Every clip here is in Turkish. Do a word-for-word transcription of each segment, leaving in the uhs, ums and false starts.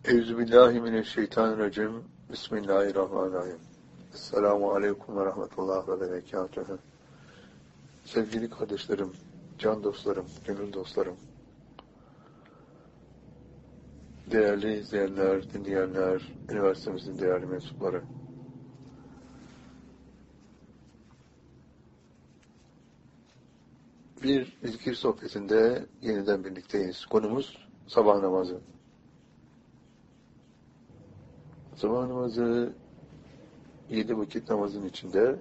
Euzubillahimineşşeytanirracim. Bismillahirrahmanirrahim. Esselamu aleyküm ve rahmetullah ve berekatuhu. Sevgili kardeşlerim, can dostlarım, gönül dostlarım, değerli izleyenler, dinleyenler, üniversitemizin değerli mensupları. Bir zikir sohbetinde yeniden birlikteyiz. Konumuz sabah namazı. Sabah namazı yedi vakit namazın içinde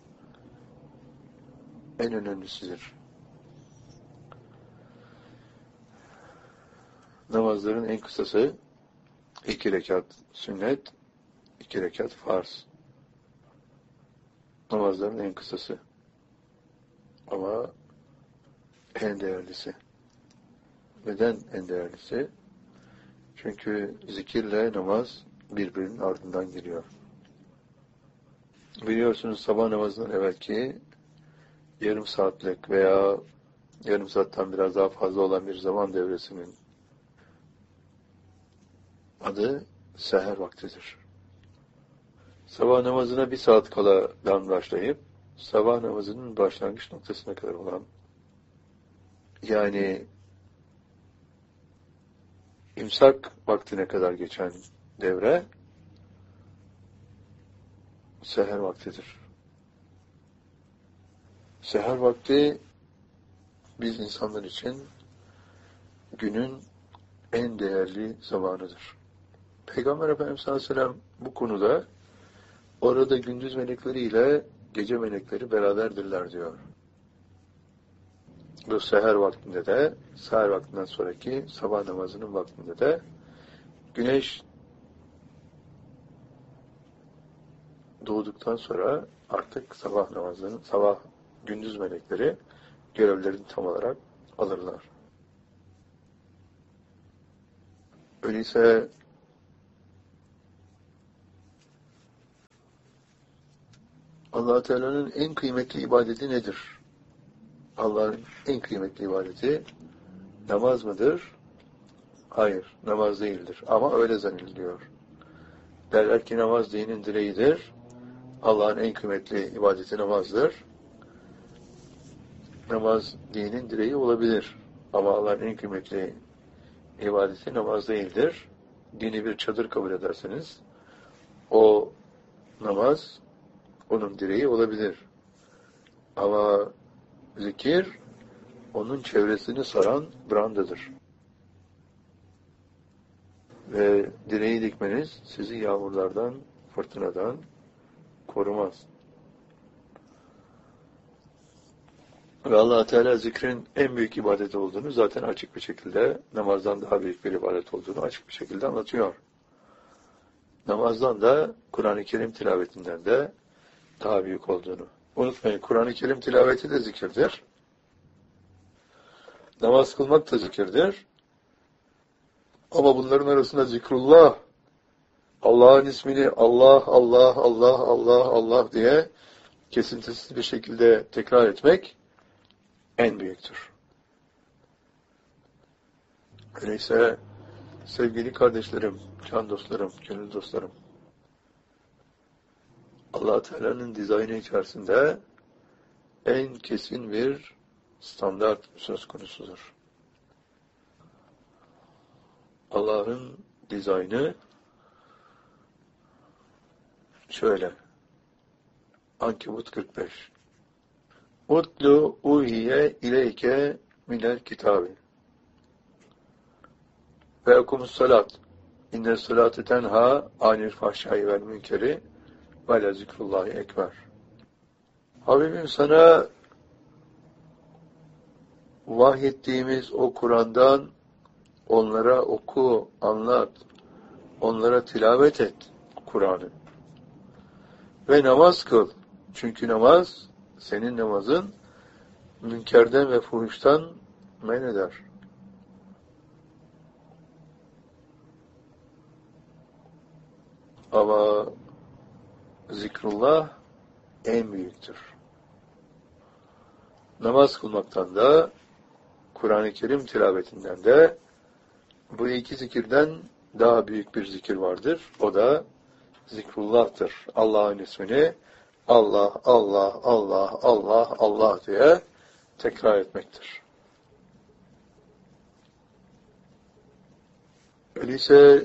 en önemlisidir. Namazların en kısası iki rekat sünnet, iki rekat farz. Namazların en kısası. Ama en değerlisi. Neden en değerlisi? Çünkü zikirle namaz birbirinin ardından geliyor. Biliyorsunuz sabah namazından evvelki yarım saatlik veya yarım saatten biraz daha fazla olan bir zaman devresinin adı seher vaktidir. Sabah namazına bir saat kaladan başlayıp sabah namazının başlangıç noktasına kadar olan, yani imsak vaktine kadar geçen devre seher vaktidir. Seher vakti biz insanlar için günün en değerli zamanıdır. Peygamber Efendimiz sallallahu aleyhi ve sellem bu konuda orada gündüz melekleri ile gece melekleri beraberdirler diyor. Bu seher vaktinde de, seher vaktinden sonraki sabah namazının vaktinde de güneş doğduktan sonra artık sabah namazının, sabah gündüz melekleri görevlerini tam olarak alırlar. Öyleyse Allah Teala'nın en kıymetli ibadeti nedir? Allah'ın en kıymetli ibadeti namaz mıdır? Hayır, namaz değildir. Ama öyle zannediliyor. Derler ki namaz dinin direğidir. Allah'ın en kıymetli ibadeti namazdır. Namaz dinin direği olabilir. Ama Allah'ın en kıymetli ibadeti namaz değildir. Dini bir çadır kabul ederseniz o namaz onun direği olabilir. Ama zikir onun çevresini saran brandadır. Ve direği dikmeniz sizi yağmurlardan, fırtınadan korumaz. Ve Allah Teala zikrin en büyük ibadet olduğunu zaten açık bir şekilde, namazdan daha büyük bir ibadet olduğunu açık bir şekilde anlatıyor. Namazdan da Kur'an-ı Kerim tilavetinden de daha büyük olduğunu. Unutmayın, Kur'an-ı Kerim tilaveti de zikirdir. Namaz kılmak da zikirdir. Ama bunların arasında zikrullah, Allah'ın ismini Allah, Allah, Allah, Allah, Allah diye kesintisiz bir şekilde tekrar etmek en büyüktür. Öyleyse sevgili kardeşlerim, can dostlarım, gönül dostlarım, Allah Teala'nın dizaynı içerisinde en kesin bir standart söz konusudur. Allah'ın dizaynı şöyle. Ankebut kırk beş. Utlu uhiye ileyke minel kitabi. Ve okumus salat. İnne salate tenha anil fahşai vel münkeri ve la zikrullahi ekber. Habibim, sana vahyettiğimiz o Kur'an'dan onlara oku, anlat, onlara tilavet et Kur'an'ı. Ve namaz kıl. Çünkü namaz, senin namazın münkerden ve fuhuştan men eder. Ama zikrullah en büyüktür. Namaz kılmaktan da, Kur'an-ı Kerim tilavetinden de, bu iki zikirden daha büyük bir zikir vardır. O da zikrullah'tır. Allah'ın ismini Allah, Allah, Allah, Allah, Allah diye tekrar etmektir. Öyleyse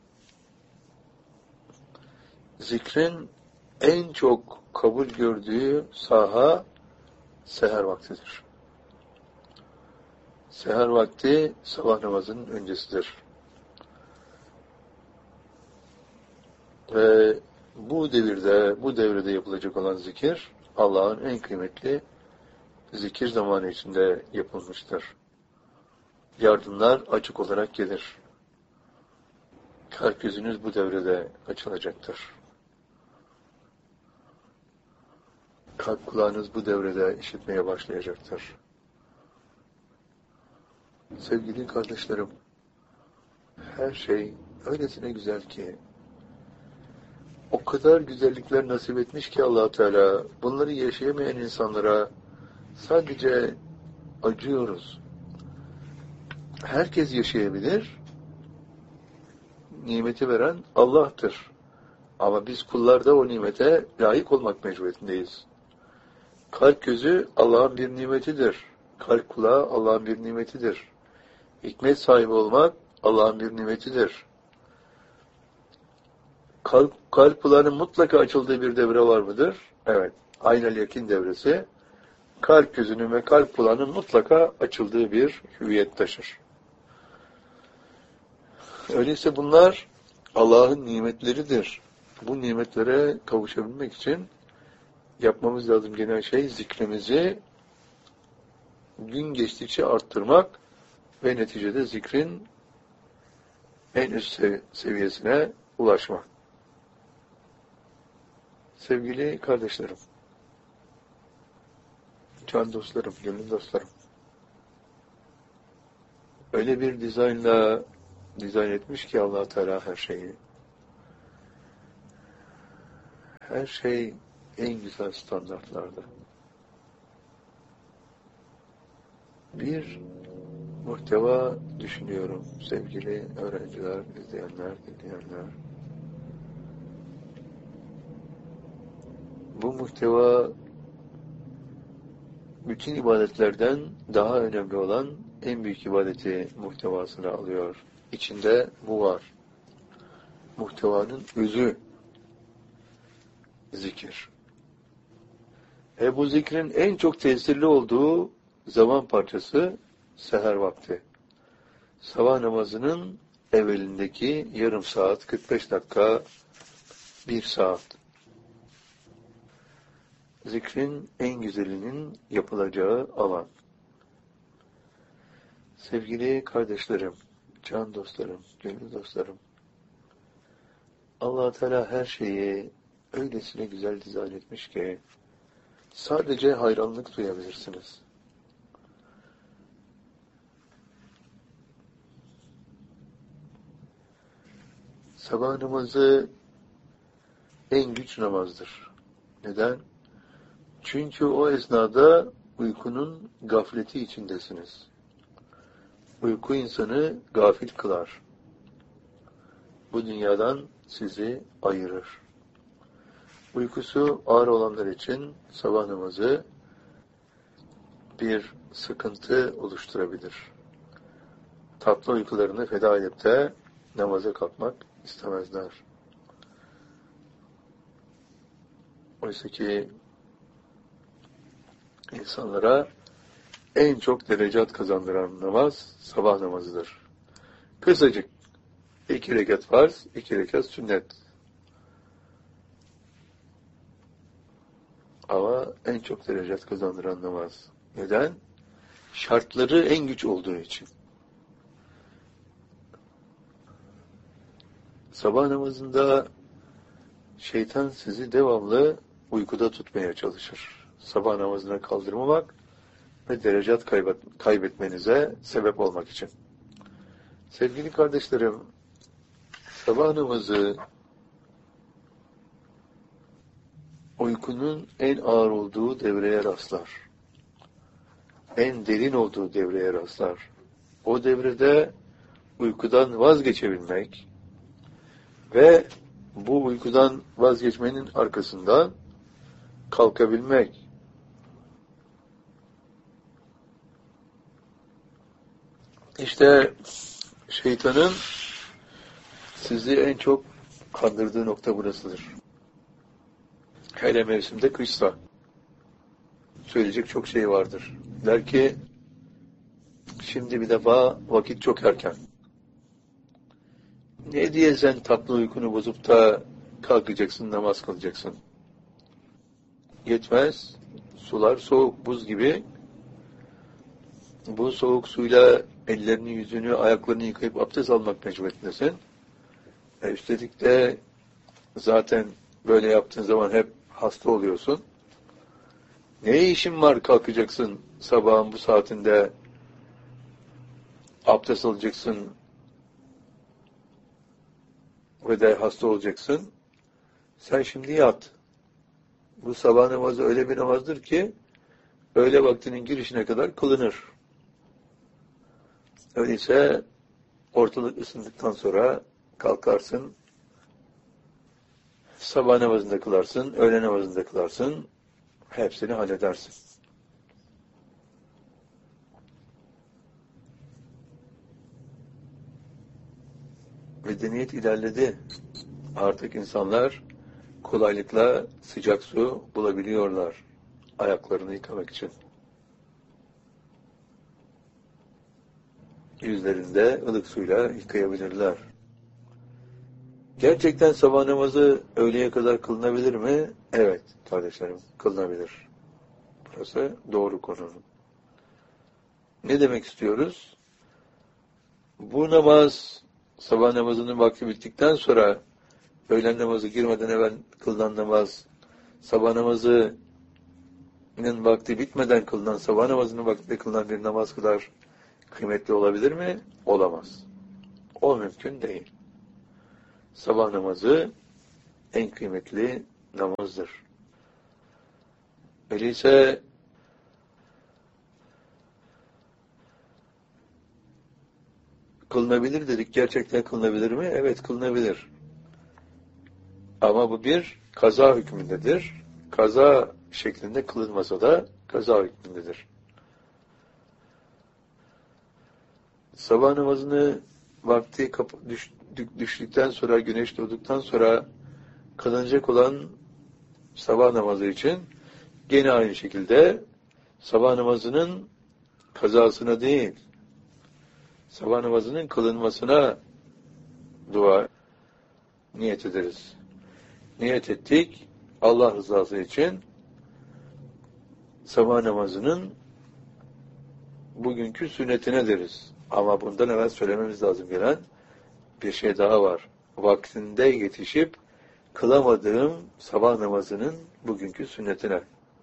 zikrin en çok kabul gördüğü saha seher vaktidir. Seher vakti sabah namazının öncesidir. Ve bu devirde, bu devrede yapılacak olan zikir, Allah'ın en kıymetli zikir zamanı içinde yapılmıştır. Yardımlar açık olarak gelir. Kalp yüzünüz bu devrede açılacaktır. Kalp kulağınız bu devrede işitmeye başlayacaktır. Sevgili kardeşlerim, her şey öylesine güzel ki, o kadar güzellikler nasip etmiş ki Allah Teala, bunları yaşayamayan insanlara sadece acıyoruz. Herkes yaşayabilir, nimeti veren Allah'tır. Ama biz kullarda o nimete layık olmak mecburiyetindeyiz. Kalp gözü Allah'ın bir nimetidir. Kalp kulağı Allah'ın bir nimetidir. Hikmet sahibi olmak Allah'ın bir nimetidir. Kalp, kalp kulağının mutlaka açıldığı bir devre var mıdır? Evet. Aynel yakin devresi. Kalp gözünün ve kalp kulağının mutlaka açıldığı bir hüviyet taşır. Öyleyse bunlar Allah'ın nimetleridir. Bu nimetlere kavuşabilmek için yapmamız lazım gelen şey zikrimizi gün geçtikçe arttırmak ve neticede zikrin en üst seviyesine ulaşmak. Sevgili kardeşlerim, can dostlarım, gönül dostlarım, öyle bir dizaynla dizayn etmiş ki Allah Teala her şeyi. Her şey en güzel standartlarda. Bir muhteva düşünüyorum sevgili öğrenciler, izleyenler, dinleyenler. Bu muhteva bütün ibadetlerden daha önemli olan en büyük ibadeti muhtevasını alıyor. İçinde bu var. Muhtevanın özü zikir. E bu zikrin en çok tesirli olduğu zaman parçası seher vakti. Sabah namazının evvelindeki yarım saat, kırk beş dakika, bir saat. Zikrin en güzelinin yapılacağı alan. Sevgili kardeşlerim, can dostlarım, gönül dostlarım, Allah Teala her şeyi öylesine güzel dizayn etmiş ki sadece hayranlık duyabilirsiniz. Sabah namazı en güç namazdır. Neden? Çünkü o esnada uykunun gafleti içindesiniz. Uyku insanı gafil kılar. Bu dünyadan sizi ayırır. Uykusu ağır olanlar için sabah namazı bir sıkıntı oluşturabilir. Tatlı uykularını feda edip de namaza kalkmak istemezler. Oysa ki insanlara en çok derecat kazandıran namaz sabah namazıdır. Kısacık. İki rekat farz, iki rekat sünnet. Ama en çok derecat kazandıran namaz. Neden? Şartları en güç olduğu için. Sabah namazında şeytan sizi devamlı uykuda tutmaya çalışır. Sabah namazına kaldırmamak ve derecat kaybet, kaybetmenize sebep olmak için. Sevgili kardeşlerim, sabah namazı uykunun en ağır olduğu devreye rastlar. En derin olduğu devreye rastlar. O devrede uykudan vazgeçebilmek, Ve bu uykudan vazgeçmenin arkasından kalkabilmek. İşte şeytanın sizi en çok kandırdığı nokta burasıdır. Hele mevsimde kışsa söyleyecek çok şey vardır. Der ki şimdi bir defa vakit çok erken. Ne diye sen tatlı uykunu bozup da kalkacaksın, namaz kılacaksın? Yetmez. Sular soğuk, buz gibi. Bu soğuk suyla ellerini, yüzünü, ayaklarını yıkayıp abdest almak mecburiyetindesin. E üstelik de zaten böyle yaptığın zaman hep hasta oluyorsun. Ne işin var kalkacaksın sabahın bu saatinde abdest alacaksın ve de hasta olacaksın. Sen şimdi yat. Bu sabah namazı öyle bir namazdır ki öğle vaktinin girişine kadar kılınır. Öyleyse ortalık ısındıktan sonra kalkarsın, sabah namazında kılarsın, öğle namazında kılarsın, hepsini halledersin. Medeniyet ilerledi. Artık insanlar kolaylıkla sıcak su bulabiliyorlar ayaklarını yıkamak için. Yüzlerinde ılık suyla yıkayabilirler. Gerçekten sabah namazı öğleye kadar kılınabilir mi? Evet kardeşlerim, kılınabilir. Burası doğru konu. Ne demek istiyoruz? Bu namaz, sabah namazının vakti bittikten sonra öğlen namazı girmeden evvel kılınan namaz, sabah namazının vakti bitmeden kılınan, sabah namazının vaktinde kılınan bir namaz kadar kıymetli olabilir mi? Olamaz. O mümkün değil. Sabah namazı en kıymetli namazdır. Öyleyse kılınabilir dedik. Gerçekten kılınabilir mi? Evet, kılınabilir. Ama bu bir kaza hükmündedir. Kaza şeklinde kılınmasa da kaza hükmündedir. Sabah namazını vakti düş, düştükten sonra, güneş doğduktan sonra kılınacak olan sabah namazı için gene aynı şekilde sabah namazının kazasına değil, sabah namazının kılınmasına dua niyet ederiz. Niyet ettik, Allah rızası için sabah namazının bugünkü sünnetine deriz. Ama bundan evvel söylememiz lazım gelen bir şey daha var. Vaktinde yetişip kılamadığım sabah namazının bugünkü sünnetine.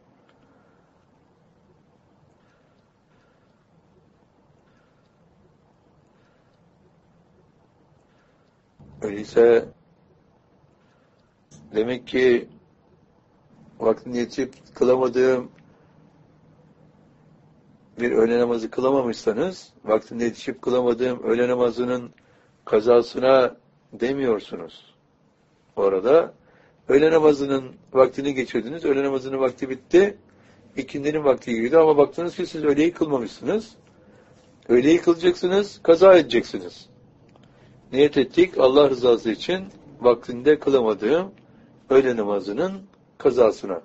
Öyleyse demek ki vaktinde yetişip kılamadığım bir öğle namazı kılamamışsanız, vaktinde yetişip kılamadığım öğle namazının kazasına demiyorsunuz. Orada öğle namazının vaktini geçirdiniz, öğle namazının vakti bitti, ikindinin vakti girdi ama baktınız ki siz öğleyi kılmamışsınız. Öğleyi kılacaksınız, kaza edeceksiniz. Niyet ettik, Allah rızası için vaktinde kılamadığım öğle namazının kazasına.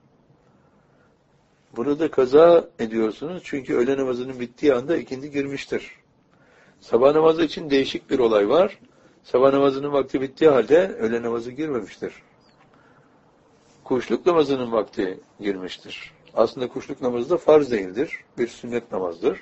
Bunu da kaza ediyorsunuz çünkü öğle namazının bittiği anda ikindi girmiştir. Sabah namazı için değişik bir olay var. Sabah namazının vakti bittiği halde öğle namazı girmemiştir. Kuşluk namazının vakti girmiştir. Aslında kuşluk namazı da farz değildir. Bir sünnet namazdır.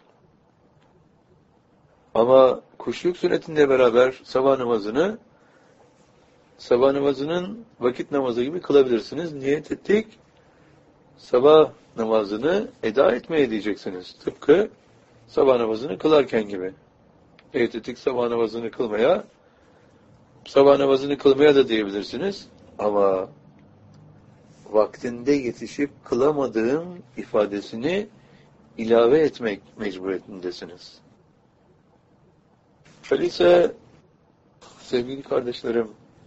Ama kuşluk sünnetiyle beraber sabah namazını sabah namazının vakit namazı gibi kılabilirsiniz. Niyet ettik. Sabah namazını eda etmeye diyeceksiniz. Tıpkı sabah namazını kılarken gibi. Niyet ettik sabah namazını kılmaya. Sabah namazını kılmaya da diyebilirsiniz. Ama vaktinde yetişip kılamadığım ifadesini ilave etmek mecburiyetindesiniz. Öyleyse Sevgili kardeşlerim,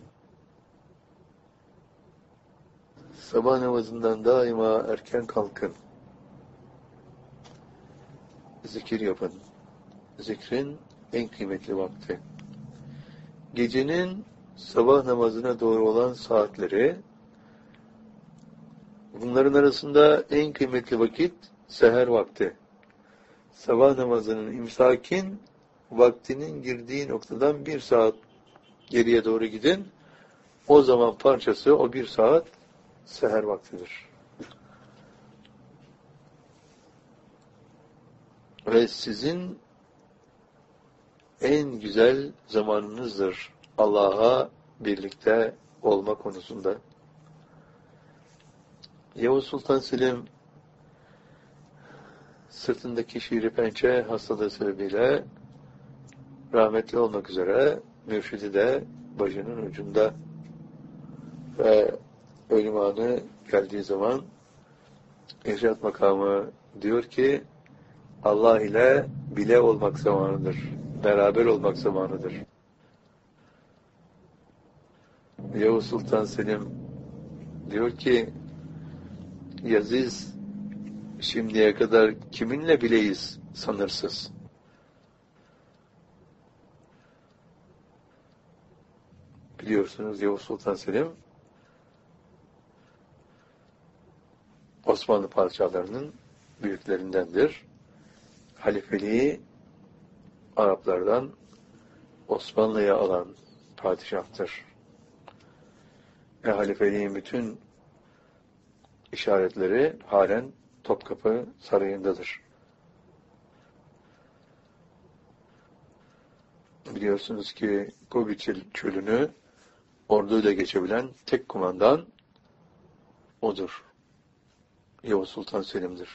sabah namazından daima erken kalkın. Zikir yapın. Zikrin en kıymetli vakti. Gecenin sabah namazına doğru olan saatleri, bunların arasında en kıymetli vakit seher vakti. Sabah namazının imsakin vaktinin girdiği noktadan bir saat geriye doğru gidin. O zaman parçası o bir saat seher vaktidir. Ve sizin en güzel zamanınızdır Allah'a birlikte olma konusunda. Yavuz Sultan Selim sırtındaki şiiri pençe hastalığı sebebiyle rahmetli olmak üzere, mürşidi de başının ucunda ve ölüm anı geldiği zaman irşad makamı diyor ki Allah ile bile olmak zamanıdır. Beraber olmak zamanıdır. Yavuz Sultan Selim diyor ki Yaziz şimdiye kadar kiminle bileyiz sanırsız. Biliyorsunuz Yavuz Sultan Selim Osmanlı padişahlarının büyüklerindendir. Halifeliği Araplardan Osmanlı'ya alan padişahtır. Ve halifeliğin bütün işaretleri halen Topkapı Sarayı'ndadır. Biliyorsunuz ki Gobi Çölü'nü orduyla geçebilen tek kumandan odur. Yavuz Sultan Selim'dir.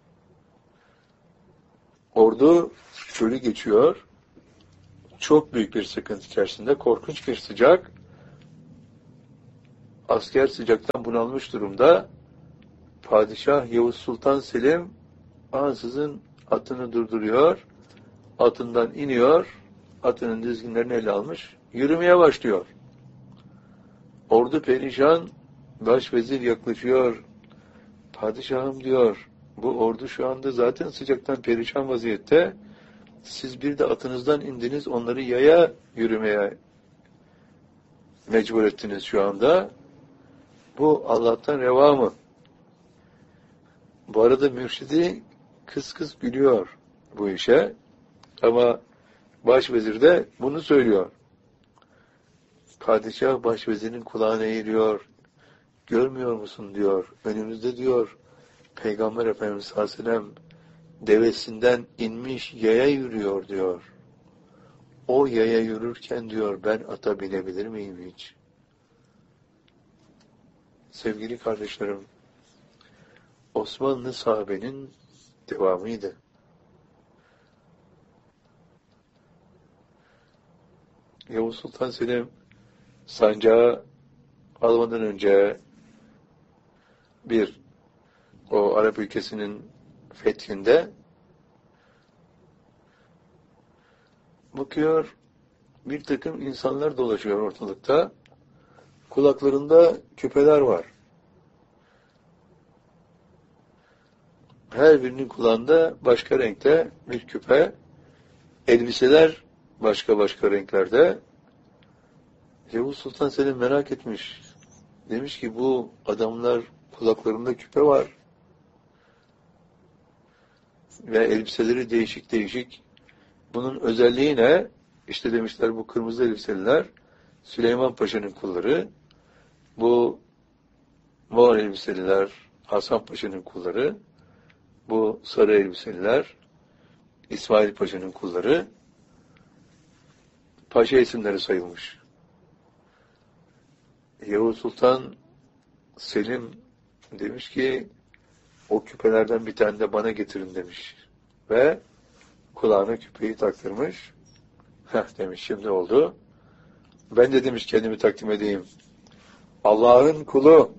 Ordu çölü geçiyor. Çok büyük bir sıkıntı içerisinde, korkunç bir sıcak. Asker sıcaktan bunalmış durumda. Padişah Yavuz Sultan Selim ansızın atını durduruyor. Atından iniyor. Atının dizginlerini ele almış. Yürümeye başlıyor. Ordu perişan. Başvezir yaklaşıyor. Padişahım diyor, bu ordu şu anda zaten sıcaktan perişan vaziyette. Siz bir de atınızdan indiniz, onları yaya yürümeye mecbur ettiniz şu anda. Bu Allah'tan reva mı? Bu arada mürşidi kıs kıs gülüyor bu işe. Ama başvezir de bunu söylüyor. Padişah başvezirin kulağına eğiliyor. Görmüyor musun diyor. Önümüzde diyor Peygamber Efendimiz sallallahu aleyhi ve sellem devesinden inmiş yaya yürüyor diyor. O yaya yürürken diyor ben ata binebilir miyim hiç? Sevgili kardeşlerim, Osmanlı sahabenin devamıydı. Yavuz Sultan Selim sancağı almadan önce bir o Arap ülkesinin fethinde bakıyor bir takım insanlar dolaşıyor ortalıkta. Kulaklarında küpeler var. Her birinin kulağında başka renkte bir küpe. Elbiseler başka başka renklerde. Yavuz Sultan Selim merak etmiş. Demiş ki bu adamlar kulaklarında küpe var. Ve elbiseleri değişik değişik. Bunun özelliği ne? İşte demişler bu kırmızı elbiseliler Süleyman Paşa'nın kulları. Bu mor elbiseliler Hasan Paşa'nın kulları. Bu sarı elbiseliler İsmail Paşa'nın kulları. Paşa isimleri sayılmış. Yavuz Sultan Selim demiş ki o küpelerden bir tane de bana getirin demiş. Ve kulağına küpeyi taktırmış. Heh demiş şimdi oldu. Ben de demiş kendimi takdim edeyim. Allah'ın kulu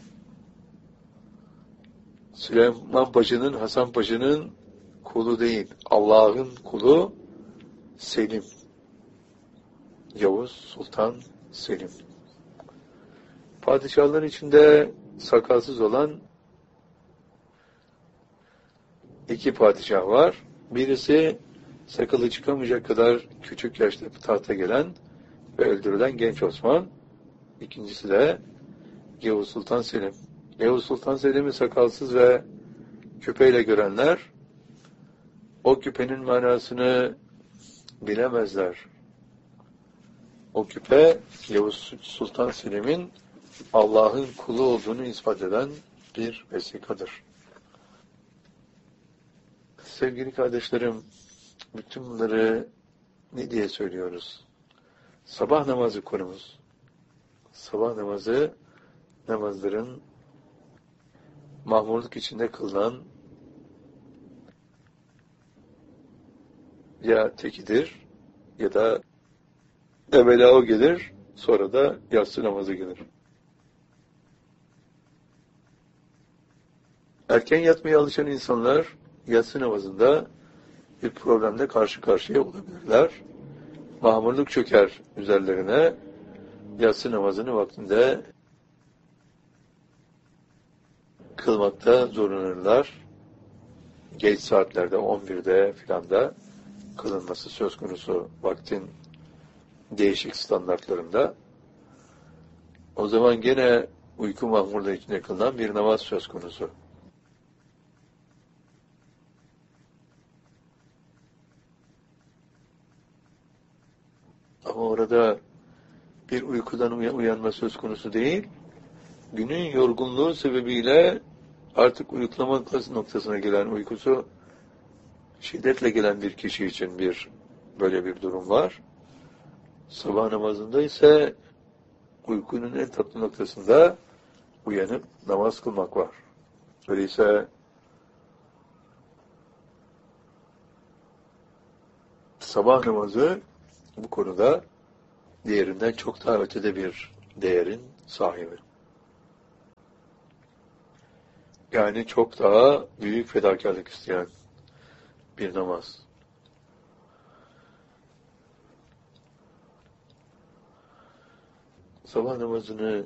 Süleyman Paşa'nın, Hasan Paşa'nın kulu değil. Allah'ın kulu Selim. Yavuz Sultan Selim. Padişahların içinde sakalsız olan iki padişah var. Birisi sakalı çıkamayacak kadar küçük yaşta tahta gelen ve öldürülen Genç Osman. İkincisi de Yavuz Sultan Selim. Yavuz Sultan Selim'i sakalsız ve küpeyle görenler o küpenin manasını bilemezler. O küpe Yavuz Sultan Selim'in Allah'ın kulu olduğunu ispat eden bir vesikadır. Sevgili kardeşlerim, bütün bunları ne diye söylüyoruz? Sabah namazı konumuz. Sabah namazı, namazların mahmurluk içinde kılınan ya tekidir ya da evvela o gelir, sonra da yatsı namazı gelir. Erken yatmaya alışan insanlar yatsı namazında bir problemle karşı karşıya olabilirler. Mahmurluk çöker üzerlerine, yatsı namazını vaktinde kılmakta zorlanırlar. Geç saatlerde, on birde filan da kılınması söz konusu vaktin değişik standartlarında. O zaman gene uyku mahmurluğu içinde kılınan bir namaz söz konusu. Ama orada bir uykudan uyanma söz konusu değil, günün yorgunluğu sebebiyle artık uyuklamak noktasına gelen, uykusu şiddetle gelen bir kişi için bir böyle bir durum var. Sabah namazında ise uykunun en tatlı noktasında uyanıp namaz kılmak var. Öyleyse sabah namazı bu konuda diğerinden çok daha ötede bir değerin sahibi. Yani çok daha büyük fedakarlık isteyen bir namaz. Sabah namazını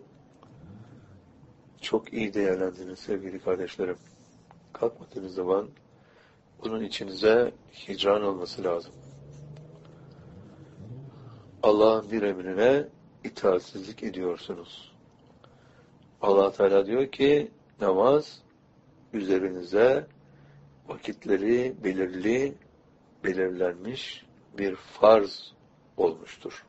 çok iyi değerlendirin sevgili kardeşlerim. Kalkmadığınız zaman bunun içinize hicran olması lazım. Allah'ın bir emrine itaatsizlik ediyorsunuz. Allah Teala diyor ki namaz üzerinize vakitleri belirli, belirlenmiş bir farz olmuştur.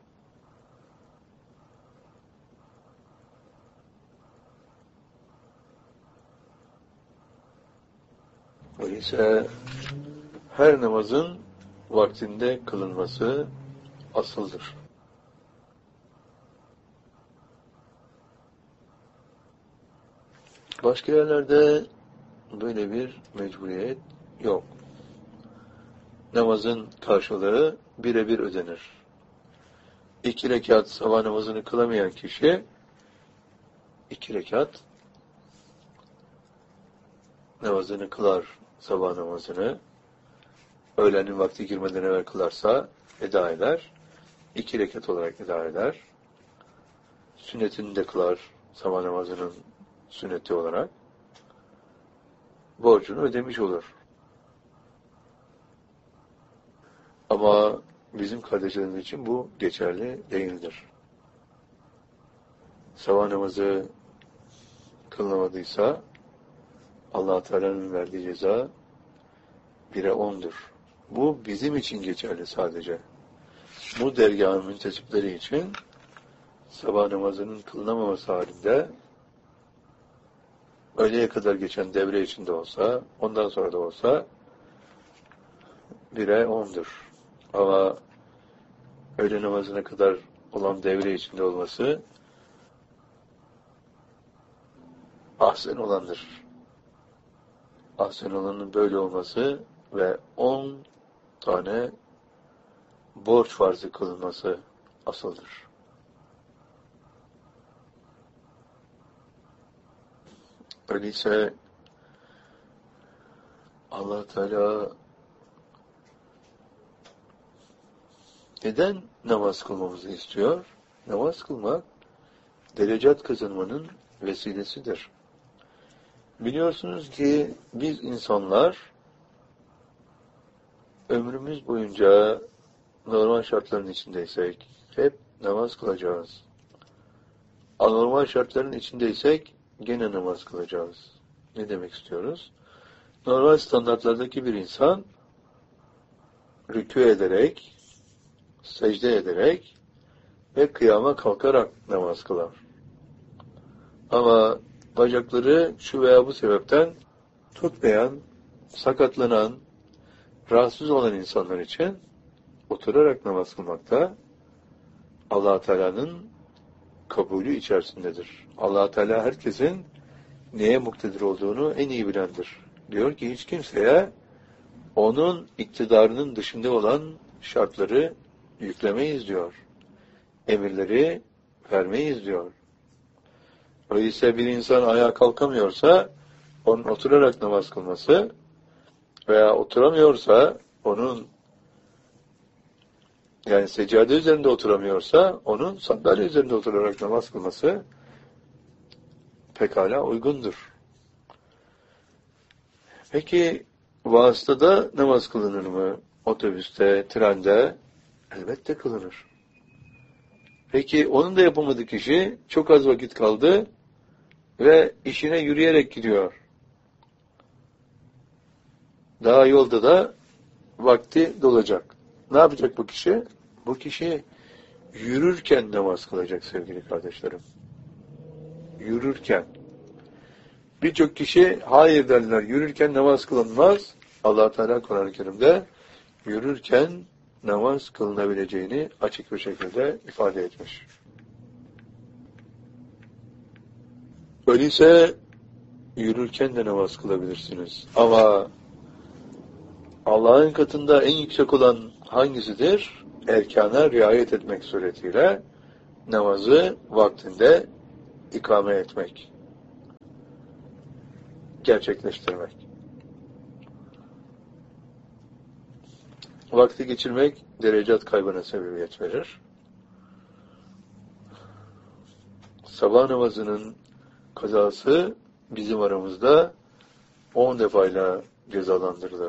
Öyleyse her namazın vaktinde kılınması asıldır. Başka yerlerde böyle bir mecburiyet yok. Namazın karşılığı birebir ödenir. İki rekat sabah namazını kılamayan kişi iki rekat namazını kılar, sabah namazını. Öğlenin vakti girmeden evvel kılarsa eda eder. İki rekat olarak eda eder. Sünnetini de kılar, sabah namazının sünneti olarak. Borcunu ödemiş olur. Ama bizim kardeşlerimiz için bu geçerli değildir. Sabah namazı kılınamadıysa Allah Teala'nın verdiği ceza bire ondur. Bu bizim için geçerli sadece. Bu dergâhın müntesipleri için sabah namazının kılınamaması halinde öğleye kadar geçen devre içinde olsa, ondan sonra da olsa bire ondur. Ama öğle namazına kadar olan devre içinde olması ahsen olandır. Ahsen olanın böyle olması ve on tane borç farzı kılınması asıldır. Öyleyse Allah Teala neden namaz kılmamızı istiyor? Namaz kılmak, derecat kazanmanın vesilesidir. Biliyorsunuz ki biz insanlar ömrümüz boyunca normal şartların içindeysek hep namaz kılacağız. Anormal şartların içindeysek gene namaz kılacağız. Ne demek istiyoruz? Normal standartlardaki bir insan rükû ederek, secde ederek ve kıyama kalkarak namaz kılar. Ama bacakları şu veya bu sebepten tutmayan, sakatlanan, rahatsız olan insanlar için oturarak namaz kılmakta Allah-u Teala'nın kabulü içerisindedir. Allah-u Teala herkesin neye muktedir olduğunu en iyi bilendir. Diyor ki hiç kimseye onun iktidarının dışında olan şartları yüklemeyiz diyor. Emirleri vermeyiz diyor. Öyleyse bir insan ayağa kalkamıyorsa onun oturarak namaz kılması veya oturamıyorsa onun yani seccade üzerinde oturamıyorsa onun sandalye üzerinde oturarak namaz kılması pekala uygundur. Peki vasıtada namaz kılınır mı? Otobüste, trende elbette kılınır. Peki onun da yapamadığı kişi çok az vakit kaldı ve işine yürüyerek gidiyor. Daha yolda da vakti dolacak. Ne yapacak bu kişi? Bu kişi yürürken namaz kılacak sevgili kardeşlerim. Yürürken. Birçok kişi hayır derler. Yürürken namaz kılınmaz. Allah-u Teala Kur'an-ı Kerim'de yürürken namaz kılınabileceğini açık bir şekilde ifade etmiş. Öyleyse yürürken de namaz kılabilirsiniz. Ama Allah'ın katında en yüksek olan hangisidir? Erkana riayet etmek suretiyle namazı vaktinde ikame etmek, gerçekleştirmek. Vakti geçirmek derecat kaybına sebebiyet verir. Sabah namazının kazası bizim aramızda on defayla cezalandırılır.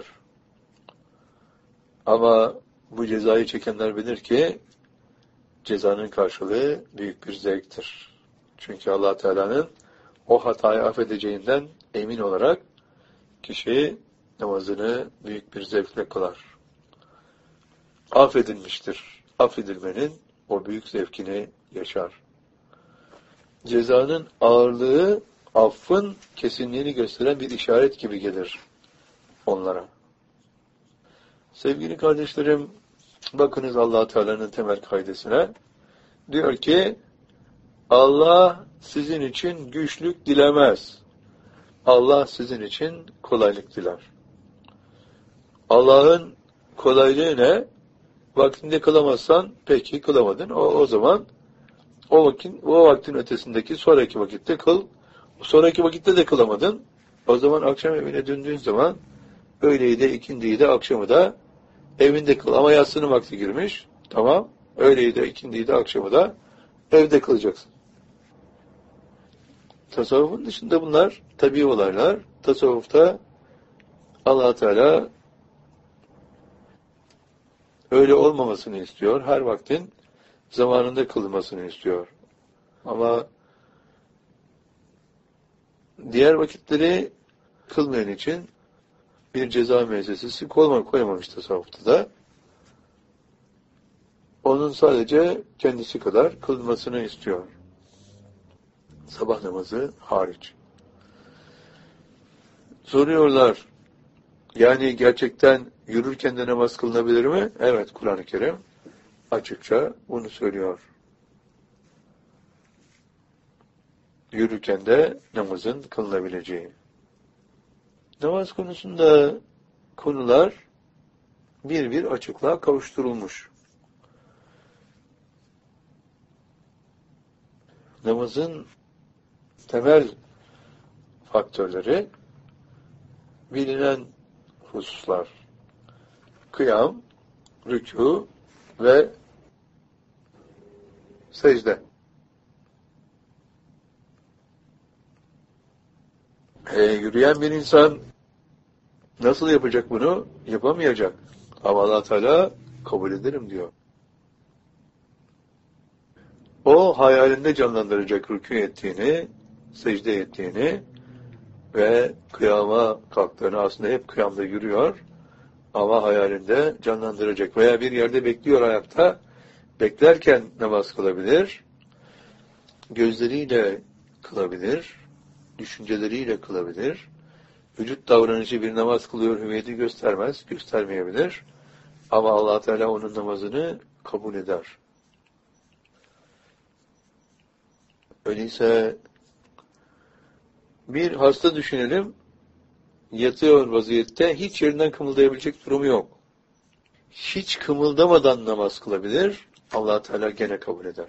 Ama bu cezayı çekenler bilir ki cezanın karşılığı büyük bir zevktir. Çünkü Allah Teala'nın o hatayı affedeceğinden emin olarak kişi namazını büyük bir zevkle kılar. Affedilmiştir. Affedilmenin o büyük zevkini yaşar. Cezanın ağırlığı affın kesinliğini gösteren bir işaret gibi gelir onlara. Sevgili kardeşlerim, bakınız Allah Teala'nın temel kaidesine. Diyor ki, Allah sizin için güçlük dilemez. Allah sizin için kolaylık diler. Allah'ın kolaylığı ne? Vaktinde kılamazsan, peki kılamadın. O, o zaman o vakit, o vaktin ötesindeki sonraki vakitte kıl. Sonraki vakitte de kılamadın. O zaman akşam evine döndüğün zaman öğleyi de, ikindiyi de, akşamı da evinde kıl. Ama yatsının vakti girmiş. Tamam. Öğleyi de, ikindiyi de, akşamı da evde kılacaksın. Tasavvufun dışında bunlar tabii olaylar. Tasavvufta Allah Teala öyle olmamasını istiyor. Her vaktin zamanında kılınmasını istiyor. Ama diğer vakitleri kılmayan için bir ceza müessesesi koymamış tasavvufta da. Onun sadece kendisi kadar kılmasını istiyor. Sabah namazı hariç. Soruyorlar, yani gerçekten yürürken de namaz kılınabilir mi? Evet, Kur'an-ı Kerim açıkça bunu söylüyor. Yürürken de namazın kılınabileceği. Namaz konusunda konular bir bir açıklığa kavuşturulmuş. Namazın temel faktörleri bilinen hususlar. Kıyam, rükû ve Secde. E, yürüyen bir insan nasıl yapacak bunu? Yapamayacak. Ama Allah Teala kabul ederim diyor. O hayalinde canlandıracak rükû ettiğini, secde ettiğini ve kıyama kalktığını, aslında hep kıyamda yürüyor ama hayalinde canlandıracak veya bir yerde bekliyor ayakta, beklerken namaz kılabilir, gözleriyle kılabilir, düşünceleriyle kılabilir, vücut davranışı bir namaz kılıyor hüviyeti göstermez, göstermeyebilir ama Allah Teala onun namazını kabul eder. Öyleyse bir hasta düşünelim, yatıyor vaziyette, hiç yerinden kımıldayabilecek durumu yok. Hiç kımıldamadan namaz kılabilir, Allah Teala gene kabul eder.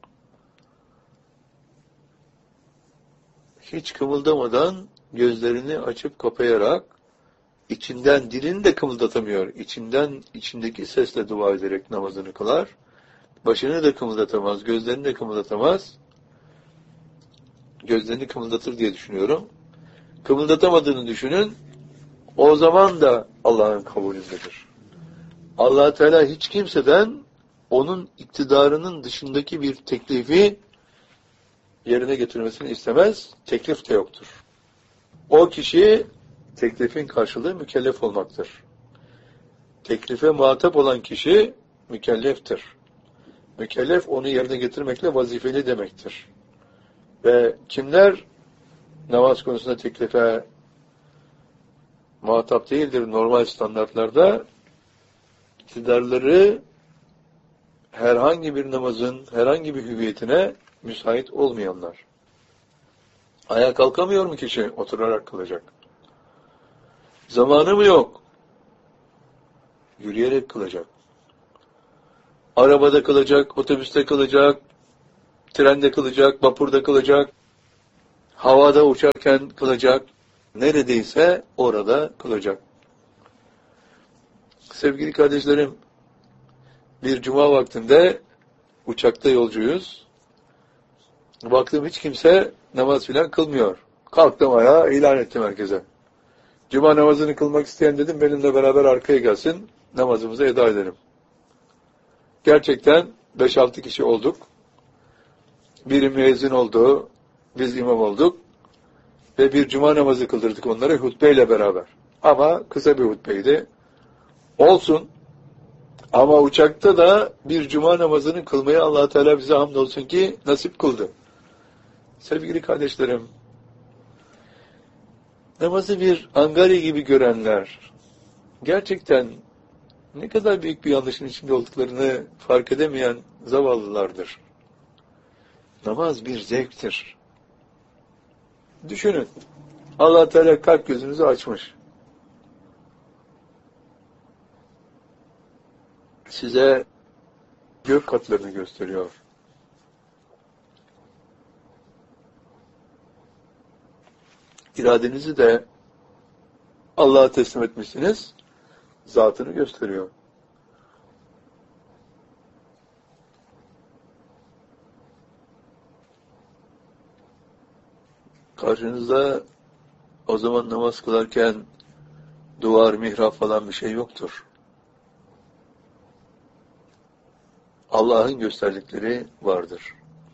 Hiç kımıldamadan gözlerini açıp kapayarak, içinden dilini de kımıldatamıyor, içinden içindeki sesle dua ederek namazını kılar, başını da kımıldatamaz, gözlerini de kımıldatamaz, gözlerini kımıldatır diye düşünüyorum. Kımıldatamadığını düşünün, o zaman da Allah'ın kabulündedir. Allah Teala hiç kimseden onun iktidarının dışındaki bir teklifi yerine getirmesini istemez, teklif de yoktur. O kişi teklifin karşılığı mükellef olmaktır. Teklife muhatap olan kişi mükelleftir. Mükellef onu yerine getirmekle vazifeli demektir. Ve kimler namaz konusunda teklife muhatap değildir normal standartlarda, iktidarları herhangi bir namazın, herhangi bir hüviyetine müsait olmayanlar. Ayağa kalkamıyor mu kişi? Oturarak kılacak. Zamanı mı yok? Yürüyerek kılacak. Arabada kılacak, otobüste kılacak, trende kılacak, vapurda kılacak, havada uçarken kılacak, neredeyse orada kılacak. Sevgili kardeşlerim, bir cuma vaktinde uçakta yolcuyuz. Baktım hiç kimse namaz filan kılmıyor. Kalktım ayağa, ilan ettim herkese. Cuma namazını kılmak isteyen dedim, benimle beraber arkaya gelsin, namazımızı eda edelim. Gerçekten beş altı kişi olduk. Biri müezzin oldu, biz imam olduk. Ve bir cuma namazı kıldırdık onlara hutbeyle beraber. Ama kısa bir hutbeydi. Olsun. Ama uçakta da bir cuma namazını kılmaya Allah Teala bize hamdolsun ki nasip kıldı. Sevgili kardeşlerim, namazı bir angarya gibi görenler, gerçekten ne kadar büyük bir yanlışın içinde olduklarını fark edemeyen zavallılardır. Namaz bir zevktir. Düşünün, Allah Teala kalp gözünüzü açmış. Size gök katlarını gösteriyor. İradenizi de Allah'a teslim etmişsiniz, zatını gösteriyor. Karşınızda o zaman namaz kılarken duvar, mihrap falan bir şey yoktur. Allah'ın gösterdikleri vardır.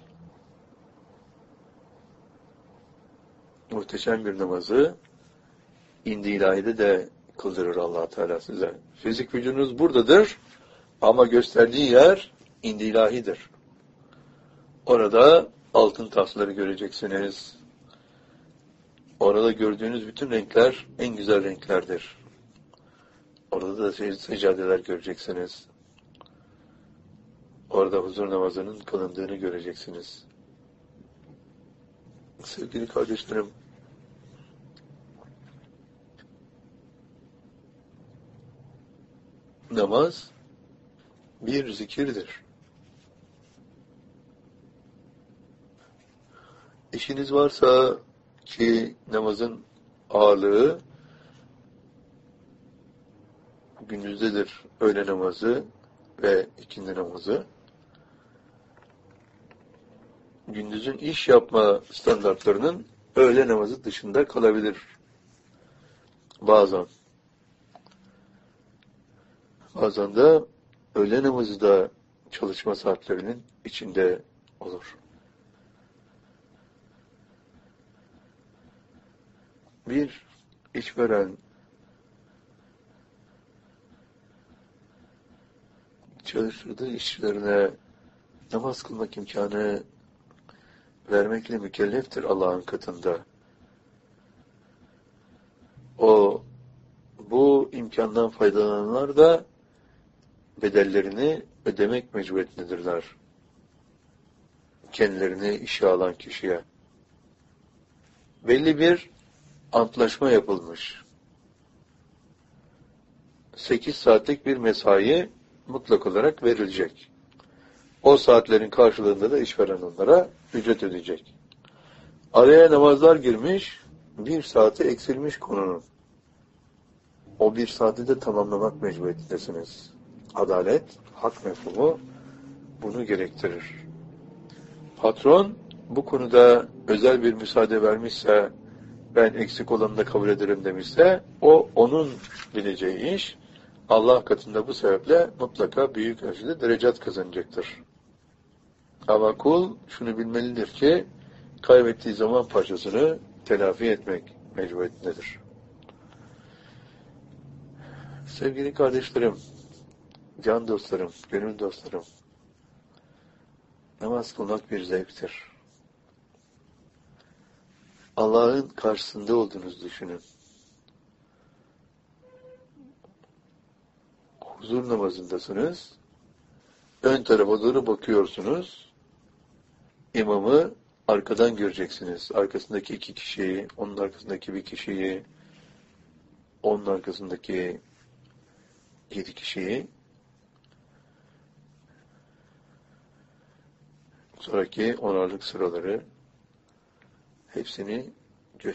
Muhteşem bir namazı indi ilahide de kıldırır Allah Teala size. Fizik vücudunuz buradadır ama gösterdiği yer indi ilahidir. Orada altın tasları göreceksiniz. Orada gördüğünüz bütün renkler en güzel renklerdir. Orada da seccadeler göreceksiniz. Orada huzur namazının kılındığını göreceksiniz. Sevgili kardeşlerim, namaz bir zikirdir. İşiniz varsa ki namazın ağırlığı gündüzdedir, öğle namazı ve ikindi namazı. gündüzün iş yapma standartlarının öğle namazı dışında kalabilir. Bazen. Bazen de öğle namazı da çalışma saatlerinin içinde olur. Bir işveren çalıştırdığı işçilerine namaz kılmak imkanı vermekle mükelleftir Allah'ın katında. O bu imkandan faydalananlar da bedellerini ödemek mecburiyetindedirler. Kendilerini işe alan kişiye. Belli bir antlaşma yapılmış. Sekiz saatlik bir mesai mutlak olarak verilecek. O saatlerin karşılığında da işveren onlara ücret ödeyecek. Araya namazlar girmiş, bir saati eksilmiş konunun. O bir saati de tamamlamak mecburiyetindesiniz. Adalet, hak mefhumu bunu gerektirir. Patron bu konuda özel bir müsaade vermişse, ben eksik olanı da kabul ederim demişse, o onun bileceği iş, Allah katında bu sebeple mutlaka büyük ölçüde derecat kazanacaktır. Ama kul şunu bilmelidir ki, kaybettiği zaman parçasını telafi etmek mecburiyetindedir. Sevgili kardeşlerim, can dostlarım, gönül dostlarım, namaz kılmak bir zevktir. Allah'ın karşısında olduğunuzu düşünün. Huzur namazındasınız, ön tarafa doğru bakıyorsunuz, imamı arkadan göreceksiniz. Arkasındaki iki kişiyi, onun arkasındaki bir kişiyi, onun arkasındaki yedi kişiyi, sonraki onarlık sıraları, hepsini